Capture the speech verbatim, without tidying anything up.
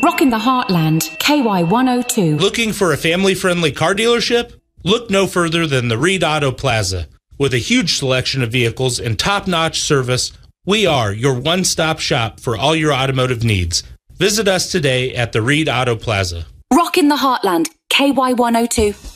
Rocking the Heartland, K Y one oh two. Looking for a family-friendly car dealership? Look no further than the Reed Auto Plaza. With a huge selection of vehicles and top-notch service, we are your one-stop shop for all your automotive needs. Visit us today at the Reed Auto Plaza. Rocking the Heartland, K Y one oh two.